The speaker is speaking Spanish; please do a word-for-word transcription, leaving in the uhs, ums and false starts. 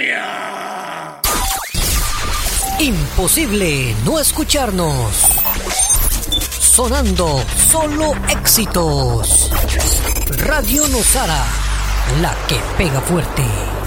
cumbia. Imposible no escucharnos. Sonando solo éxitos. Radio Nosara, la que pega fuerte.